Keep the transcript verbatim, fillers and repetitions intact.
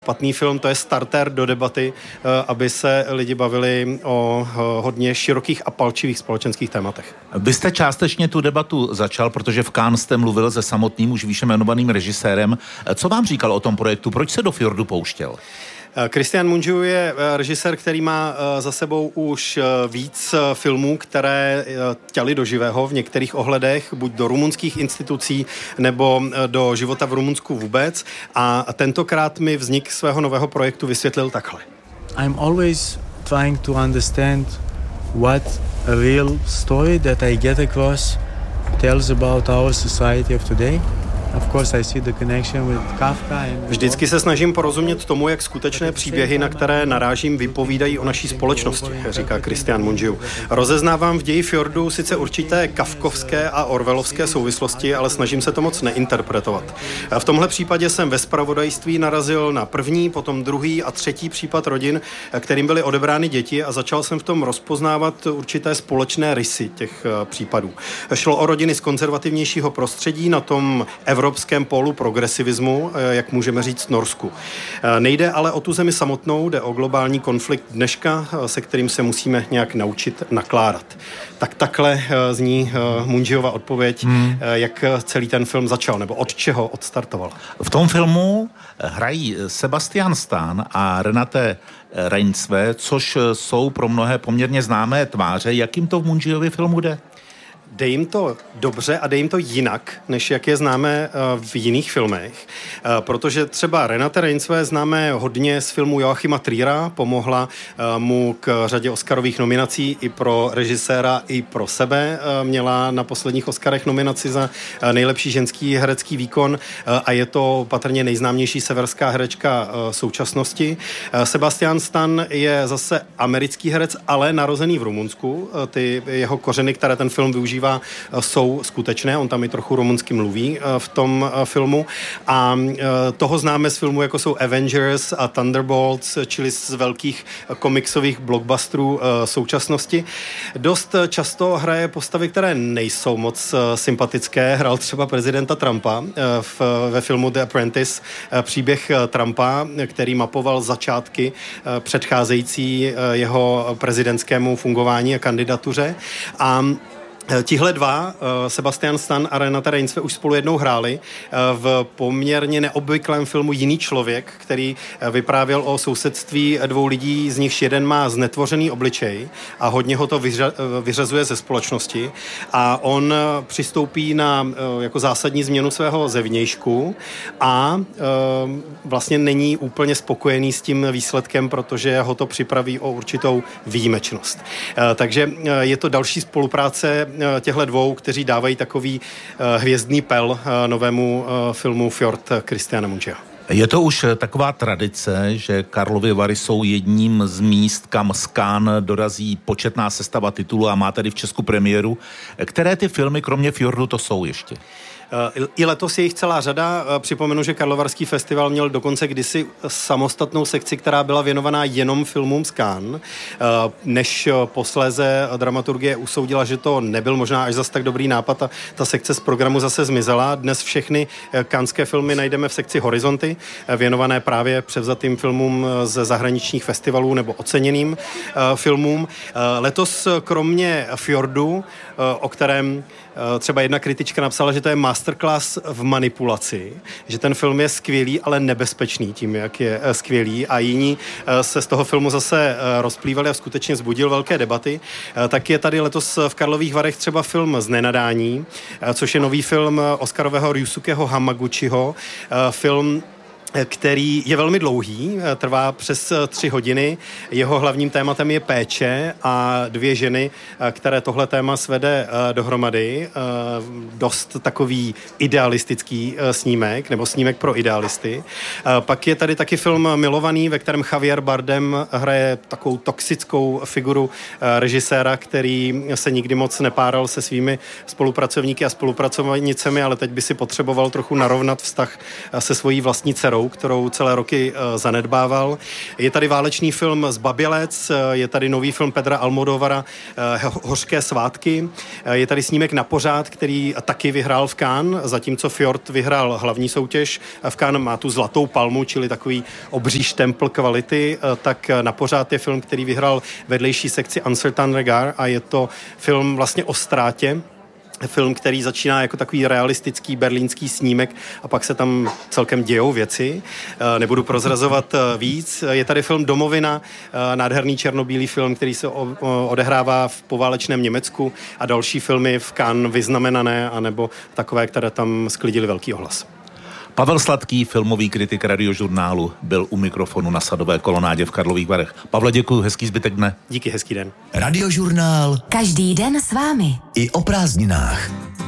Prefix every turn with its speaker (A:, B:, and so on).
A: Špatný film, to je starter do debaty, aby se lidi bavili o hodně širokých a palčivých společenských tématech.
B: Vy jste částečně tu debatu začal, protože v Cannes jste mluvil se samotným už výše jmenovaným režisérem. Co vám říkal o tom projektu? Proč se do Fjordu pouštěl?
A: Cristian Mungiu je režisér, který má za sebou už víc filmů, které ťaly do živého v některých ohledech, buď do rumunských institucí, nebo do života v Rumunsku vůbec. A tentokrát mi vznik svého nového projektu vysvětlil takhle.
C: I'm always trying to understand what a real story that I get across tells about our society of today. Of course, I see the connection with Kafka and...
A: Vždycky se snažím porozumět tomu, jak skutečné příběhy, na které narážím, vypovídají o naší společnosti, říká Cristian Mungiu. Rozeznávám v ději Fjordu sice určité kafkovské a orwellovské souvislosti, ale snažím se to moc neinterpretovat. V tomhle případě jsem ve zpravodajství narazil na první, potom druhý a třetí případ rodin, kterým byly odebrány děti, a začal jsem v tom rozpoznávat určité společné rysy těch případů. Šlo o rodiny z konzervativnějšího prostředí na tom evropském pólu progresivismu, jak můžeme říct Norsku. Nejde ale o tu zemi samotnou, jde o globální konflikt dneška, se kterým se musíme nějak naučit nakládat. Tak takhle zní Mungiova odpověď, hmm. jak celý ten film začal, nebo od čeho odstartoval.
B: V tom filmu hrají Sebastian Stan a Renate Reinsve, což jsou pro mnohé poměrně známé tváře. Jak jim to v Mungiově filmu jde?
A: Jde jim to dobře a jde jim to jinak, než jak je známe v jiných filmech, protože třeba Renate Reinsve známe hodně z filmu Joachima Triera, pomohla mu k řadě Oscarových nominací i pro režiséra, i pro sebe. Měla na posledních Oscarech nominaci za nejlepší ženský herecký výkon a je to patrně nejznámější severská herečka současnosti. Sebastian Stan je zase americký herec, ale narozený v Rumunsku. Ty jeho kořeny, které ten film využívá, jsou skutečné, on tam i trochu rumunsky mluví v tom filmu a toho známe z filmů, jako jsou Avengers a Thunderbolts, čili z velkých komiksových blockbusterů současnosti. Dost často hraje postavy, které nejsou moc sympatické. Hrál třeba prezidenta Trumpa v, ve filmu The Apprentice, příběh Trumpa, který mapoval začátky předcházející jeho prezidentskému fungování a kandidatuře. A tihle dva, Sebastian Stan a Renate Reinsve, už spolu jednou hráli v poměrně neobvyklém filmu Jiný člověk, který vyprávěl o sousedství dvou lidí, z nichž jeden má znetvořený obličej a hodně ho to vyřa- vyřazuje ze společnosti a on přistoupí na jako zásadní změnu svého zevnějšku a vlastně není úplně spokojený s tím výsledkem, protože ho to připraví o určitou výjimečnost. Takže je to další spolupráce těchto dvou, kteří dávají takový hvězdný pel novému filmu Fjord Cristiana Mungia.
B: Je to už taková tradice, že Karlovy Vary jsou jedním z míst, kam z Cannes dorazí početná sestava titulů a má tady v Česku premiéru. Které ty filmy, kromě Fjordu, to jsou ještě?
A: I letos je jich celá řada. Připomenu, že Karlovarský festival měl dokonce kdysi samostatnou sekci, která byla věnovaná jenom filmům z Cannes, než posléze dramaturgie usoudila, že to nebyl možná až zas tak dobrý nápad a ta sekce z programu zase zmizela. Dnes všechny canneské filmy najdeme v sekci Horizonty, věnované právě převzatým filmům ze zahraničních festivalů nebo oceněným filmům. Letos kromě Fjordu, o kterém třeba jedna kritička napsala, že to je masterclass v manipulaci, že ten film je skvělý, ale nebezpečný tím, jak je skvělý, a jiní se z toho filmu zase rozplývali a skutečně vzbudil velké debaty. Tak je tady letos v Karlových Varech třeba film Znenadání, což je nový film Oscarového Ryusukeho Hamaguchiho, film, který je velmi dlouhý, trvá přes tři hodiny. Jeho hlavním tématem je péče a dvě ženy, které tohle téma svede dohromady. Dost takový idealistický snímek, nebo snímek pro idealisty. Pak je tady taky film Milovaný, ve kterém Javier Bardem hraje takovou toxickou figuru režiséra, který se nikdy moc nepáral se svými spolupracovníky a spolupracovnicemi, ale teď by si potřeboval trochu narovnat vztah se svojí vlastní dcerou. hrou, kterou celé roky zanedbával. Je tady válečný film Zbabělec, je tady nový film Pedra Almodovara Hořké svátky, je tady snímek Na pořád, který taky vyhrál v Cannes, zatímco Fjord vyhrál hlavní soutěž v Cannes, má tu zlatou palmu, čili takový obří štempl kvality, tak Na pořád je film, který vyhrál vedlejší sekci Uncertain Regard a je to film vlastně o ztrátě. Film, který začíná jako takový realistický berlínský snímek a pak se tam celkem dějou věci. Nebudu prozrazovat víc. Je tady film Domovina, nádherný černobílý film, který se odehrává v poválečném Německu a další filmy v Cannes vyznamenané, anebo takové, které tam sklidily velký ohlas.
B: Pavel Sladký, filmový kritik Radiožurnálu, byl u mikrofonu na Sadové kolonádě v Karlových Varech. Pavle, děkuji, hezký zbytek dne.
A: Díky, hezký den.
D: Radiožurnál.
E: Každý den s vámi.
D: I o prázdninách.